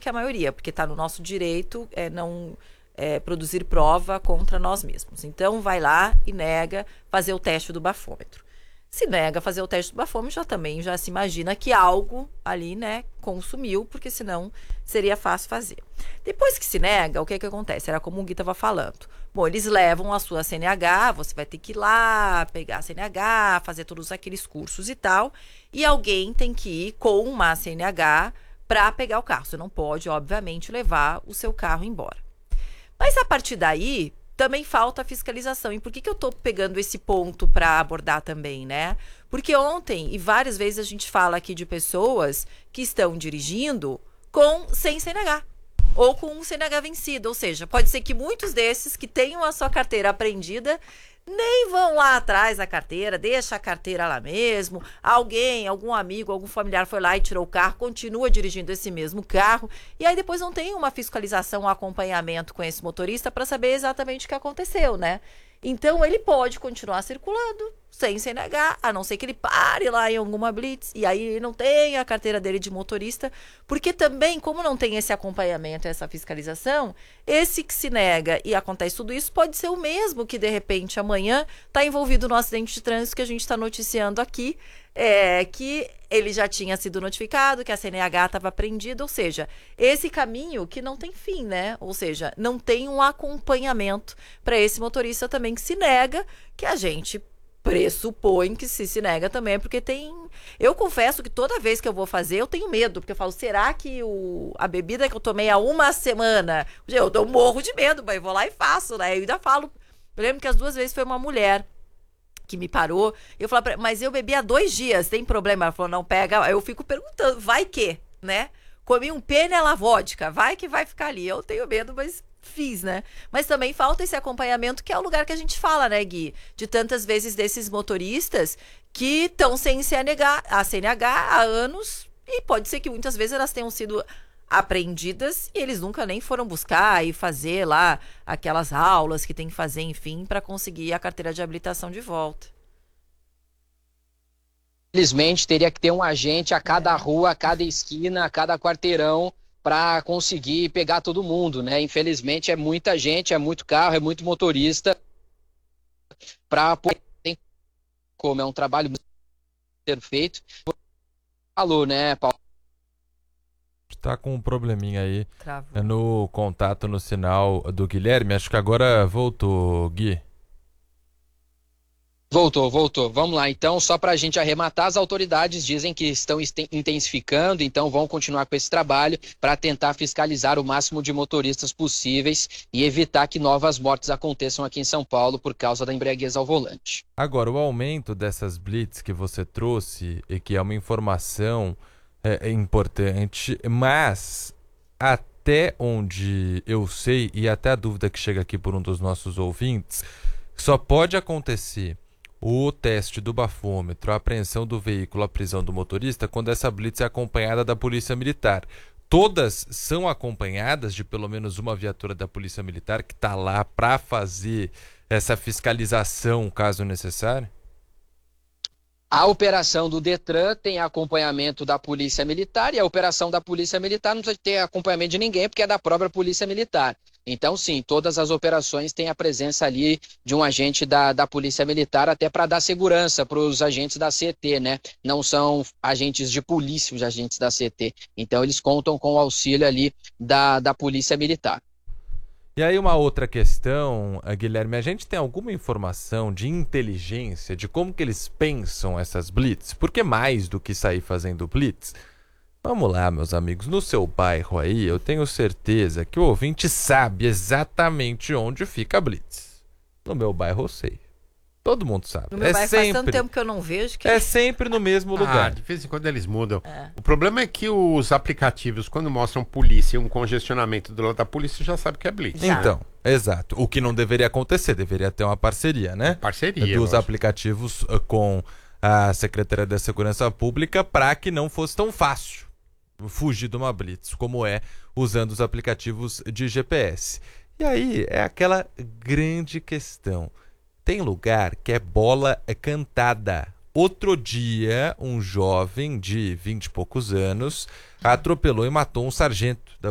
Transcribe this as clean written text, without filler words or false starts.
que a maioria, porque está no nosso direito não produzir prova contra nós mesmos. Então, vai lá e nega fazer o teste do bafômetro. Se nega fazer o teste do bafômetro, já se imagina que algo ali, né, consumiu, porque senão seria fácil fazer. Depois que se nega, o que acontece? Era como o Gui estava falando. Bom, eles levam a sua CNH, você vai ter que ir lá, pegar a CNH, fazer todos aqueles cursos e tal, e alguém tem que ir com uma CNH para pegar o carro. Você não pode, obviamente, levar o seu carro embora. Mas a partir daí, também falta fiscalização. E por que eu estou pegando esse ponto para abordar também, né? Porque ontem, e várias vezes a gente fala aqui de pessoas que estão dirigindo sem CNH. Ou com um CNH vencido. Ou seja, pode ser que muitos desses que tenham a sua carteira apreendida nem vão lá atrás da carteira, deixa a carteira lá mesmo. Algum amigo, algum familiar foi lá e tirou o carro, continua dirigindo esse mesmo carro. E aí depois não tem uma fiscalização, um acompanhamento com esse motorista para saber exatamente o que aconteceu, né? Então ele pode continuar circulando sem CNH, a não ser que ele pare lá em alguma blitz, e aí ele não tem a carteira dele de motorista, porque também, como não tem esse acompanhamento, essa fiscalização, esse que se nega e acontece tudo isso, pode ser o mesmo que, de repente, amanhã está envolvido no acidente de trânsito que a gente está noticiando aqui, que ele já tinha sido notificado, que a CNH estava apreendida, ou seja, esse caminho que não tem fim, né? Ou seja, não tem um acompanhamento para esse motorista também que se nega, que a gente pressupõe que se nega também, porque tem... Eu confesso que toda vez que eu vou fazer, eu tenho medo, porque eu falo, será que a bebida que eu tomei há uma semana... Eu morro de medo, mas eu vou lá e faço, né? Eu ainda falo... Eu lembro que as 2 vezes foi uma mulher que me parou, eu falei, mas eu bebi há 2 dias, tem problema? Ela falou, não, pega... Eu fico perguntando, vai que, né? Comi um pênis à vodka, vai que vai ficar ali. Eu tenho medo, mas... fiz, né? Mas também falta esse acompanhamento, que é o lugar que a gente fala, né, Gui? De tantas vezes desses motoristas que estão sem a CNH há anos, e pode ser que muitas vezes elas tenham sido apreendidas e eles nunca nem foram buscar e fazer lá aquelas aulas que tem que fazer, enfim, para conseguir a carteira de habilitação de volta. Infelizmente, teria que ter um agente a cada rua, a cada esquina, a cada quarteirão, para conseguir pegar todo mundo, né? Infelizmente é muita gente, é muito carro, é muito motorista para tem como é um trabalho muito ser feito. Falou, né, Paulo? Tá com um probleminha aí. Travou. No contato no sinal do Guilherme. Acho que agora voltou, Gui. Voltou. Vamos lá, então, só para a gente arrematar, as autoridades dizem que estão intensificando, então vão continuar com esse trabalho para tentar fiscalizar o máximo de motoristas possíveis e evitar que novas mortes aconteçam aqui em São Paulo por causa da embriaguez ao volante. Agora, o aumento dessas blitz que você trouxe, e que é uma informação importante, mas até onde eu sei, e até a dúvida que chega aqui por um dos nossos ouvintes, só pode acontecer o teste do bafômetro, a apreensão do veículo, a prisão do motorista, quando essa blitz é acompanhada da Polícia Militar. Todas são acompanhadas de pelo menos uma viatura da Polícia Militar que está lá para fazer essa fiscalização, caso necessário? A operação do Detran tem acompanhamento da Polícia Militar, e a operação da Polícia Militar não precisa ter acompanhamento de ninguém, porque é da própria Polícia Militar. Então, sim, todas as operações têm a presença ali de um agente da Polícia Militar, até para dar segurança para os agentes da CET, né? Não são agentes de polícia, os agentes da CET. Então, eles contam com o auxílio ali da Polícia Militar. E aí uma outra questão, Guilherme, a gente tem alguma informação de inteligência de como que eles pensam essas blitz? Porque mais do que sair fazendo blitz, vamos lá, meus amigos, no seu bairro aí, eu tenho certeza que o ouvinte sabe exatamente onde fica a blitz. No meu bairro eu sei. Todo mundo sabe. No meu bairro faz tanto tempo que eu não vejo que... É sempre no mesmo lugar. De vez em quando eles mudam. O problema é que os aplicativos, quando mostram polícia e um congestionamento do lado da polícia, já sabe que é blitz. Então, exato. O que não deveria acontecer, deveria ter uma parceria, né? Parceria. Dos aplicativos com a Secretaria da Segurança Pública, para que não fosse tão fácil fugir de uma blitz, como é usando os aplicativos de GPS. E aí é aquela grande questão. Tem lugar que é bola cantada. Outro dia, um jovem de 20 e poucos anos atropelou e matou um sargento da